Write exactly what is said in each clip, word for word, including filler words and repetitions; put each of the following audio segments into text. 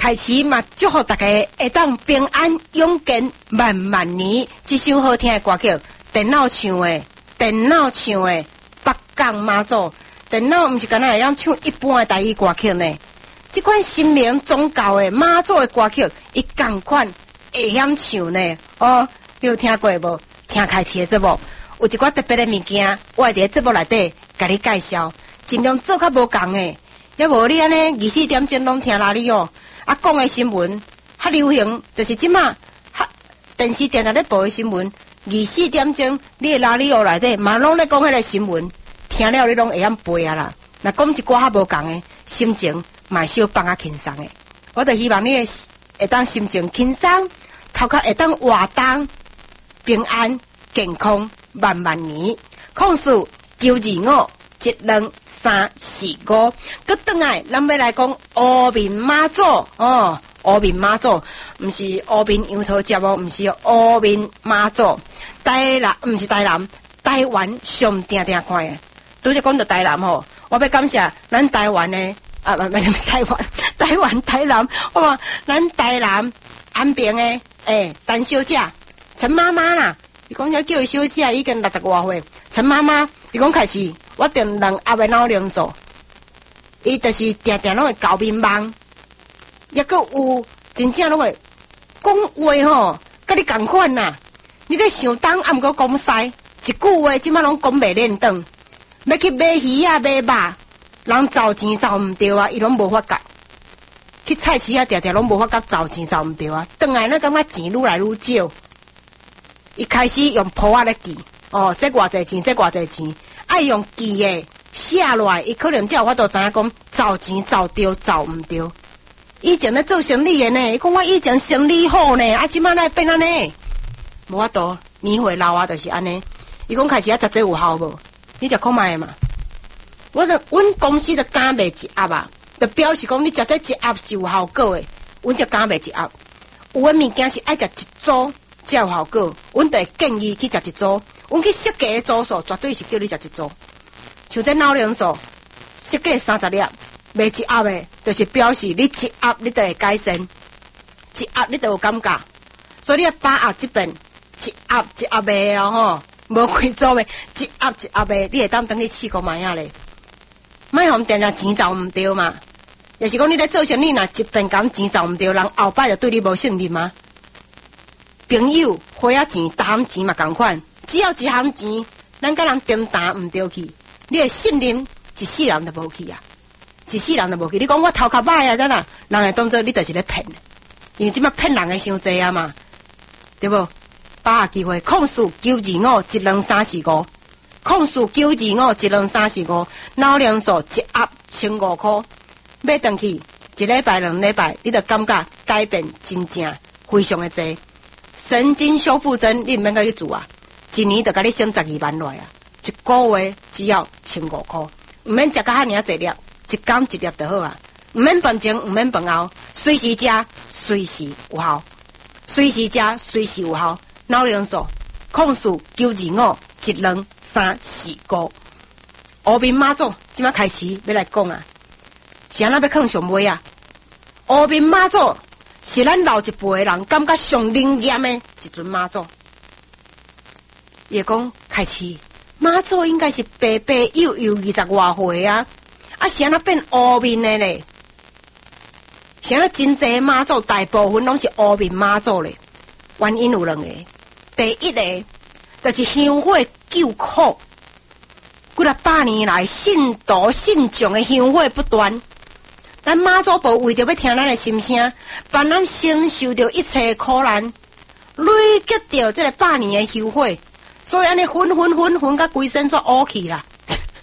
开始嘛，祝福大家会当平安永健万万年。这首好听的歌曲，电脑唱的，电脑唱的北港妈祖，电脑不是干那会晓唱一般的台语歌曲呢。这款新名宗教的妈祖的歌曲，伊同款会晓唱呢。哦，你有听过无？听开始的节目，有一寡特别的物件，我会伫节目内底甲你介绍，尽量做较无共的。要无你安尼二十四点钟拢听哪里哦？啊，讲的新闻较流行，就是即马哈电视电台咧播的新闻。二十四点钟，你的哪里哦内底嘛拢咧讲迄个新闻，听了你拢会晓背啊啦。若讲一寡较无共的，心情嘛小放较轻松的。我就希望你会当心情轻松，头壳会当活动，平安健康万万年。控诉九二五。一、两、三、四、五，佮转来，咱要来讲乌面妈祖哦，乌面妈祖，毋是乌面羊头节哦，毋是乌面妈祖。台南毋是台南，台湾上定定看的。拄则讲到台南吼，我要感谢咱台湾的啊，唔唔是台湾，台湾台南，我讲咱台南安平的诶，陈小姐，陈妈妈啦，伊讲要叫伊小姐，已经六十外岁，陈妈妈，伊讲开始。我定人阿袂脑量做，伊就是定定拢会搞面盲，也佮有真正拢会讲话吼，甲你共款呐。你咧想东啊，毋过讲西，一句话即马拢讲袂练当。要去买鱼啊买肉，人找钱找毋对啊，伊拢无法甲。去菜市啊，定定拢无法甲找钱找毋对啊。转来呢，感觉钱愈来愈少。伊开始用谱仔咧记，哦，这偌济钱，这偌济钱。爱用记的写落来，伊可能才有法度知影讲找钱找对找毋对。以前咧做生意的呢，伊讲我以前生意好呢，啊，即摆来变安尼，无法度年岁老啊，就是安尼。伊讲开始啊，食这有效无？你食看卖嘛？我着阮公司着敢卖一盒啊，就表示讲你食这一盒是有效果的，阮就敢卖一盒。有诶物件是爱食一组才有效果，阮就会建议去食一组。阮去设计的组数，绝对是叫你食一组。像这脑量素，设计三十粒，卖一盒的，就是表示你一盒你就会改善，一盒你就有感觉。所以你要把握这边，一盒一盒的哦吼，无开组的，一盒一盒的，你会当等去试过买啊咧。莫互定定钱找毋对嘛，也是讲你咧做生意，若一边讲钱找毋对，人后摆就对你无信任吗？朋友花啊钱，搭项钱嘛共款。只要一项钱，咱甲人订单毋对去，你的信任一世人都无去啊，一世人都无去。你讲我头壳歹啊，咱啊，人会当做你就是咧骗，因为即摆骗人的伤济啊嘛，对无？把握机会，控诉九二五一两三四五，控诉九二五一两三四五，脑量素一盒千五块，买回去一礼拜两礼拜，你就感觉改变真正非常的济。神经修复针你毋免甲去做啊。一年就甲你省十二万来啊！一个月只要千五块，毋免食甲遐尔济粒，一工一粒就好啊！毋免饭前，毋免饭后，随时食，随时有效，随时食，随时有效。脑量素，控诉九二五一两三四五。乌面妈祖即摆开始要来讲啊，是安怎要放上尾啊？乌面妈祖是咱老一辈的人感觉上灵验的一尊妈祖。也讲开始，妈祖应该是白白幼幼二十外岁啊，啊是安怎变乌面的咧？是安怎真济妈祖大部分拢是乌面妈祖咧？原因有两个，第一个就是香火救苦，几啊百年来信徒信众的香火不断，咱妈祖婆为着要听咱的心声，帮咱承受着一切苦难，累积着这个百年的香火。所以安尼混混混混，甲规身煞乌去啦，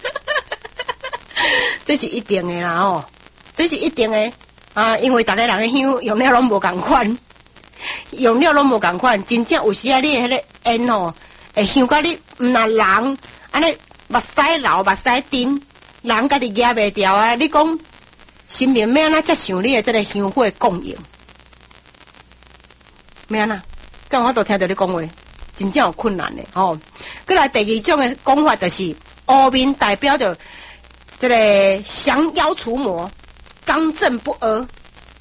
这是一定的啦哦，这是一定的啊，因为大家人的香用了拢无共款，用了拢无共款，真正有时啊，你迄个烟哦，会香甲你毋若人安尼目屎流目屎滴，人家己夹袂掉啊！你讲心面要安怎接受你的这个香火供应？要安怎？刚我都听到你讲话。真正有困难的哦。过来第二种的讲法就是乌面代表着这个降妖除魔，刚正不阿，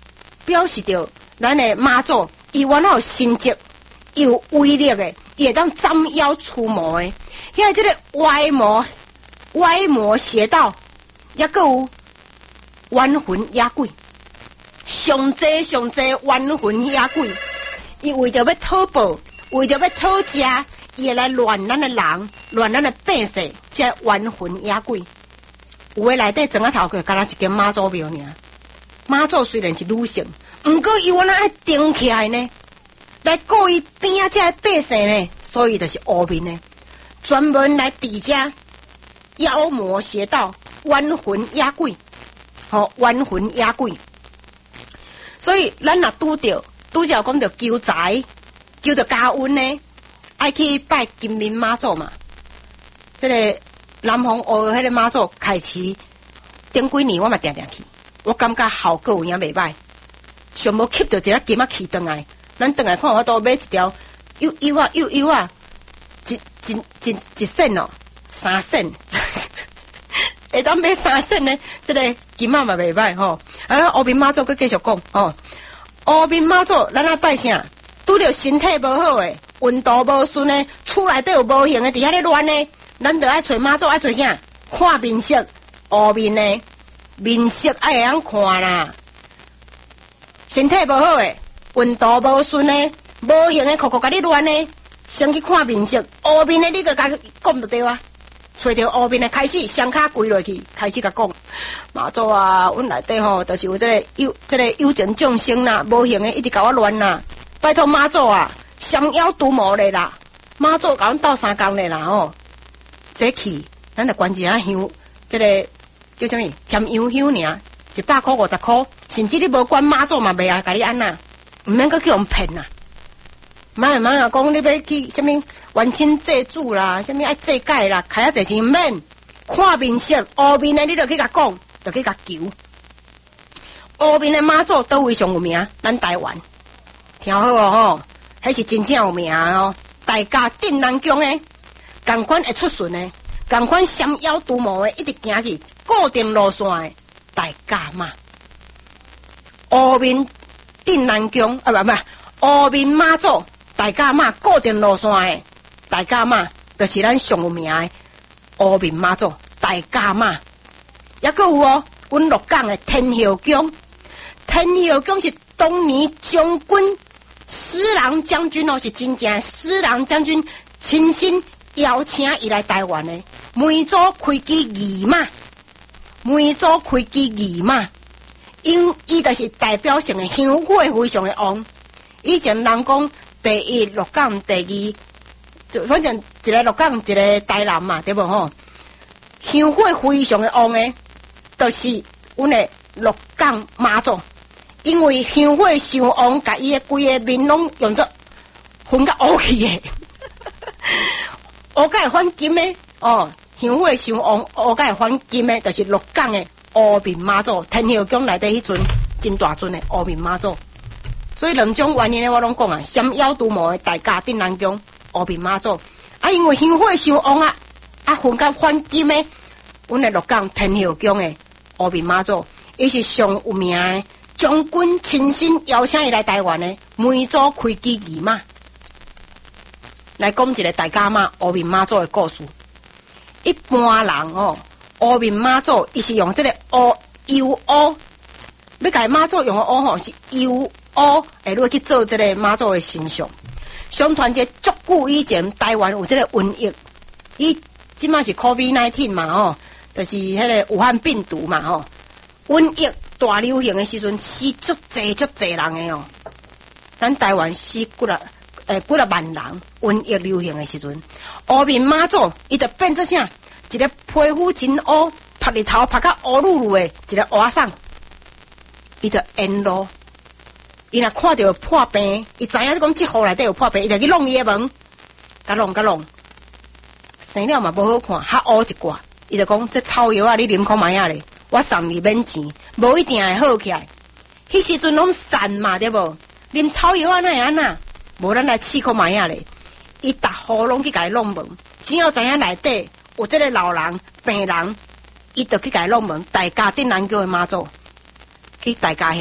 表示着咱的妈祖伊原来有神迹有威力的，伊会当斩妖除魔的。遐即个歪魔歪魔邪道，也阁有冤魂野鬼，上济上济冤魂野鬼，伊为着要讨报，为着要讨食，伊会来乱咱的人，乱咱的百姓，即冤魂野鬼。有诶内底装啊头壳，敢若一间妈祖庙尔。妈祖虽然是女性，毋过伊原来爱顶起来呢，来顾伊边仔遮百姓呢，所以就是乌面呢，专门来抵遮妖魔邪道、冤魂野鬼，吼冤魂野鬼。所以咱若拄着拄着讲着求财、求着家运呢，爱去拜金面妈祖嘛。这个南方乌迄个妈祖开市，顶几年我嘛定定去，我感觉效果有影袂歹。上无吸着一粒金仔去转来，咱转来看我都买一条幼幼啊幼幼啊，一一一一仙哦，三仙，会当买三仙呢，这个金仔嘛袂歹吼。啊，乌面妈祖佮继续讲哦，乌面妈祖咱来拜啥？拄着身体无好诶，运道无顺诶，厝内底有无形诶，伫遐咧乱呢，咱就爱找妈祖，爱找啥？看面色，乌面诶，面色爱会晓看啦。身体无好诶，运道无顺诶，无形诶，酷酷甲你乱呢，先去看面色，乌面诶，你个甲讲就对啊。找着乌面诶，开始双骹跪落去，开始甲讲妈祖啊，阮内底吼，就是有这个有这个有情众生啦，无形诶，一直甲我乱啦。拜托妈祖啊，降妖除魔咧啦！妈祖甲阮斗相共咧啦吼，这去咱着关一下香，这个叫啥物？添香香尔，一百块五十块，甚至你无管妈祖嘛袂啊，甲你安那，毋免阁去用骗啦。莫莫啊，讲你要去啥物冤亲债主啦，啥物爱债解啦，开啊侪钱毋免，看面色乌面诶，你着去甲讲，着去甲求。乌面诶妈祖倒位上有名？咱台湾。听好哦吼，迄是真正有名哦。大家定南宫诶，共款会出顺诶，共款降妖除魔诶，一直行去固定路线诶，大家嘛。乌面定南宫啊，不不，乌面妈祖大家嘛，固定路线诶，大家嘛，就是咱上有名诶乌面妈祖大家嘛。也阁有哦，阮鹿港诶天后宫，天后宫是当年将军。施琅将军哦，是真正施琅将军亲身邀请伊来台湾的，每组开机二马，每组开机二马，因伊就是代表性的香火非常的旺。以前人讲第一鹿港，第二就反正一个鹿港，一个台南嘛，对无吼？香火非常的旺的，就是阮的鹿港妈祖。因为香火上旺，甲伊诶规个面拢用作熏甲乌去诶，乌甲会反金诶哦，香火上旺，乌甲会反金诶，就是鹿港诶乌面妈祖，天后宫内底迄阵真大尊诶乌面妈祖。所以两种原因诶，我拢讲啊，降妖除魔诶大家定南宫乌面妈祖啊，因为香火上旺啊，啊熏甲反金诶，阮诶鹿港天后宫诶乌面妈祖，伊是上有名诶。将军亲身邀请伊来台湾的，每组开机二马，来讲一个大家嘛乌面妈祖的故事。一般人哦，乌面妈祖伊是用这个乌油乌，要甲妈祖用的乌吼是油乌，会落去做这个妈祖的形象。相传这足久以前，台湾有这个瘟疫，伊即马是 COVID 十九 嘛吼，就是迄个武汉病毒嘛吼，瘟疫。大流行的时阵，死足济足济人的哦。咱台湾死几啊诶几啊万人，瘟疫流行的时阵，乌面妈祖伊就变做啥？一个皮肤真乌，拍日头拍甲乌噜噜的一个瓦桑，伊就沿路，伊若看到破病，伊知影你讲即户内底有破病，伊就去弄伊的门，甲弄甲弄，生了嘛无好看，较乌一寡，伊就讲这草药啊，你啉看卖啊咧。我送你免钱，无一定会好起来。迄时阵拢散嘛，对无？啉草药啊，那会安那？无咱来试看卖啊咧。伊逐户拢去甲伊弄门，只要知影内底有这个老人、病人，伊就去甲伊弄门。大家定南宫的妈祖，去大家遐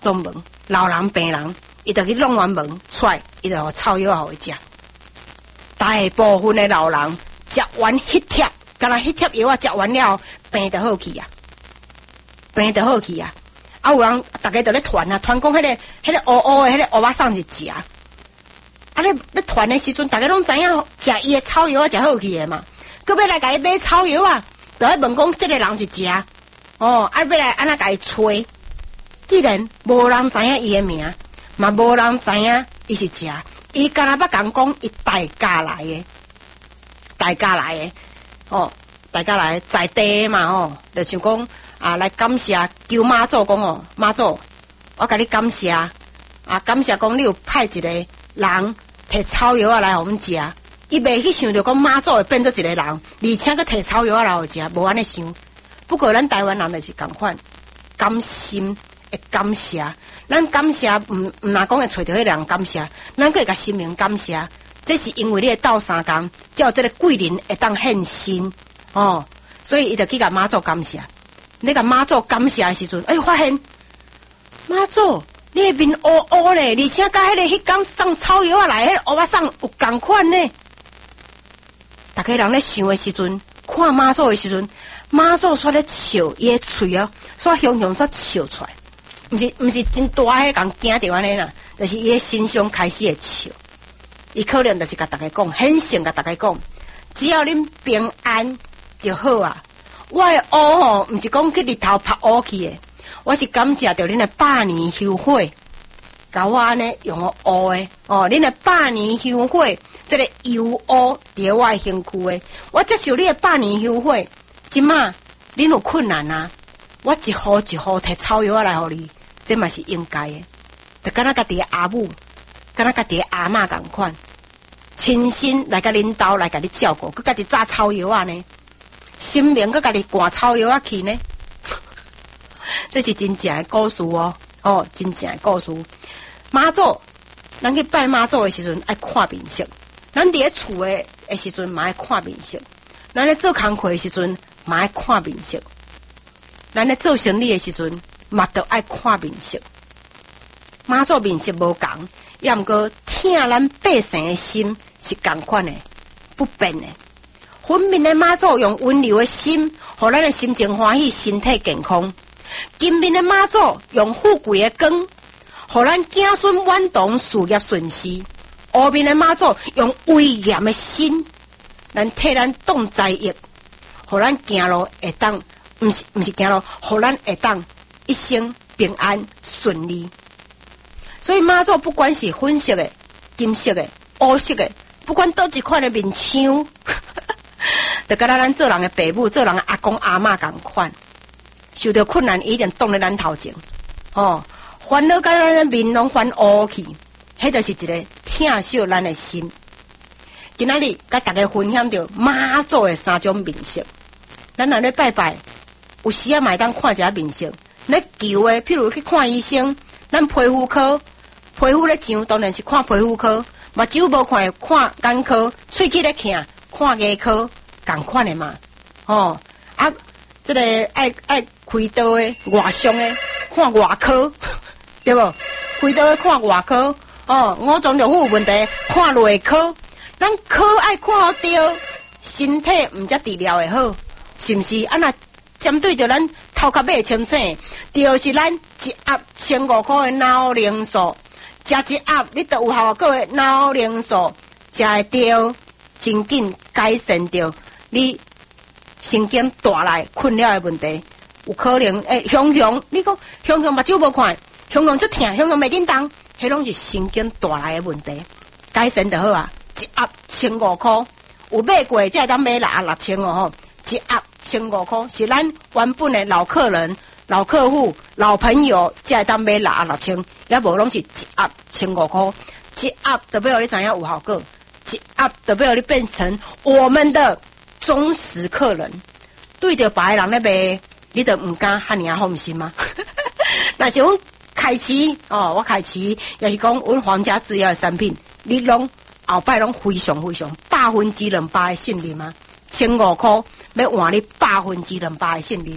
弄门，老人病人，伊就去弄完门出来，伊就草药互伊食。大部分的老人食完迄贴，敢若迄贴药啊，食完了，病就好去啊，病就好去啊。啊，有人大家都咧传啊，传讲迄个、迄个乌乌的、迄个乌巴桑是食。啊，咧咧传的时阵，大家拢知影食伊的草药啊，食好去的嘛。佮要来甲伊买草药啊，就爱问讲，即个人是食哦，啊，要来安怎甲伊吹？既然无人知影伊的名，嘛无人知影伊是食，伊敢若捌讲讲伊大家来的，大家来的哦，大家来的在地嘛哦，就像讲啊，来感谢求妈祖讲哦，妈祖，我甲你感谢啊，感谢讲你有派一个人摕草药啊来互阮食。伊袂去想着讲妈祖会变做一个人，而且佮摕草药啊来互食，无安尼想。不过咱台湾人就是共款，甘心会感谢，咱感谢毋毋若讲会找着迄个人感谢，咱可会甲心灵感谢。这是因为你会斗三工，才有这个贵人会当现身哦，所以伊就去甲妈祖感谢。你甲妈祖感谢的时阵，哎，发现妈祖你的面乌乌咧，而且甲迄个迄工送草药啊来，迄个乌巴送有共款呢。大家人咧想的时阵，看妈祖的时阵，妈祖煞咧笑，伊的喙哦，煞香香煞笑出来，毋是毋是真大迄共惊着安尼啦，就是伊的心上开始会笑。伊可能就是甲大家讲，很想甲大家讲，只要恁平安就好啊。我的乌吼，毋是讲去日头晒乌去的，我是感谢着恁的百年香火，甲我安尼用乌的哦，恁的百年香火。这个油污伫我身躯的，我接受你的百年香火，即马恁有困难啊，我一号一号摕草药来互你，这嘛是应该的。就敢若家己的阿母，敢若家己的阿嬷共款，亲身来甲恁兜来甲你照顾，佮家己炸草药啊呢，心明佮家己灌草药啊去呢，这是真正的故事哦，哦，真正的故事。妈祖，咱去拜妈祖的时阵爱看面色。咱伫咧厝诶诶时阵，嘛爱看面色；咱咧做工课诶时阵，嘛爱看面色；咱咧做生意诶时阵，嘛都爱看面色。妈祖面色无共，也毋过疼咱百姓诶心是共款诶，不变诶。粉面诶妈祖用温柔诶心，互咱诶心情欢喜，身体健康；金面诶妈祖用富贵诶光，互咱子孙满堂，事业顺遂。后面的妈祖用威严的心，咱替咱挡灾疫，互咱行路会当，毋是毋是行路，互咱会当一生平安顺利。所以妈祖不管是粉色的、金色的、乌色的，不管倒一款的面相，就甲咱做人的爸母、做人的阿公阿嬷共款，受到困难一定挡在咱头前，哦，烦恼甲咱的面拢翻乌去。迄就是一个疼惜咱的心。今仔日甲大家分享着妈祖的三种面色。咱若咧拜拜，有时啊嘛当看一下面色。咧求的，譬如去看医生，咱皮肤科，皮肤咧上当然是看皮肤科，目睭无看看眼科，喙齿咧疼看牙科，共款的嘛。哦，啊，这个爱爱开刀的外伤的看外科，对无？开刀的看外科。哦，五脏六腑有问题，看内科，咱科爱看好对，身体毋则治疗会好，是毋是？啊那针对着咱头壳尾清醒，就是咱一盒千五块的脑灵素，食一盒你就有效果的脑灵素，食会着，真紧改善着你神经大来困扰的问题，有可能诶，雄雄，你讲雄雄目睭无看，雄雄就疼，雄雄袂叮当。迄拢是神经大来的问题，改善就好啊！一盒千五块，有买过才会当买六盒六千哦吼，一盒千五块是咱原本的老客人、老客户、老朋友才会当买六盒六千，也无拢是一盒千五块，一盒代表你知影有效果，一盒代表你变成我们的忠实客人。对着别人咧卖，你就唔敢遐尔放心吗？那是阮。开始哦，我开始也是讲阮皇家制药的产品，你拢后摆拢非常非常百分之两百的信任啊，千五块要换你百分之两百的信任，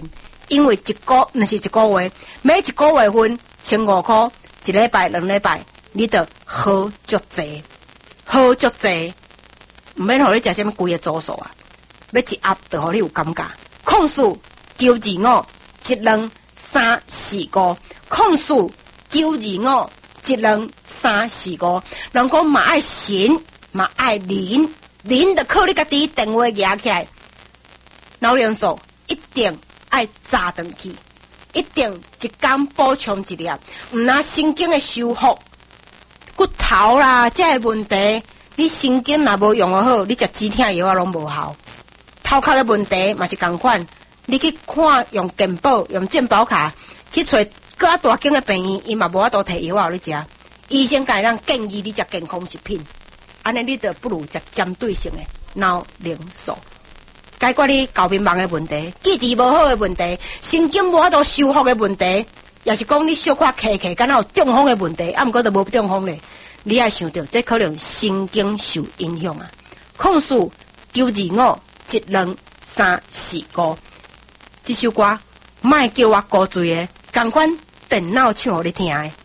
因为一个那是一个月，每一个月份千五块，一礼拜两礼拜，你得好足济，好足济，唔免互你食什么贵嘅组数啊，要一盒就互你有感觉。控数九二五一两三四五，控数九二五一两三四五，人讲嘛爱神，嘛爱灵，灵就靠你家己电话举起来，脑元素一定爱炸断去，一定一工补充一粒，唔拿神经的修复，骨头啦，这个问题，你神经若无用好，你食止痛药啊拢无效。头壳的问题嘛是同款，你去看用健保用健保卡去找较大间的病院，伊嘛无法度摕药啊，你食。医生甲咱建议你食健康食品，安尼你就不如食针对性的脑灵素。解决你高面盲的问题、记忆无好的问题、神经无法度修复的问题，也是讲你小可咳咳，敢若有中风的问题，啊，毋过就无中风咧。你爱想到，这可能神经受影响啊。控诉九二五一两三四五，这首歌莫叫我高醉的，同款电脑唱互你听的。